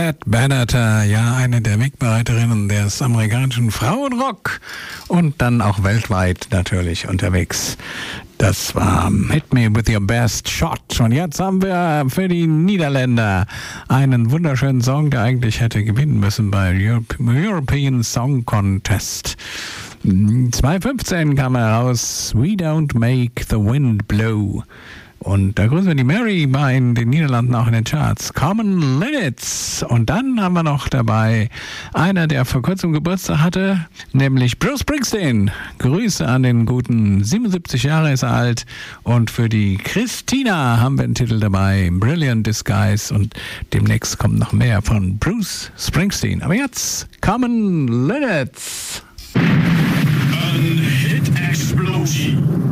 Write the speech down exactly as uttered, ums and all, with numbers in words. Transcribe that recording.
Pat Benatar, ja, eine der Wegbereiterinnen des amerikanischen Frauenrock und dann auch weltweit natürlich unterwegs. Das war Hit Me With Your Best Shot. Und jetzt haben wir für die Niederländer einen wunderschönen Song, der eigentlich hätte gewinnen müssen bei European Song Contest. zwanzig fünfzehn kam heraus, We Don't Make the Wind Blow. Und da grüßen wir die Mary bei in den Niederlanden auch in den Charts. Common Linnets. Und dann haben wir noch dabei einer, der vor kurzem Geburtstag hatte, nämlich Bruce Springsteen. Grüße an den guten, siebenundsiebzig Jahre ist er alt. Und für die Christina haben wir einen Titel dabei, Brilliant Disguise. Und demnächst kommt noch mehr von Bruce Springsteen. Aber jetzt Common Linnets. Een hit explosie.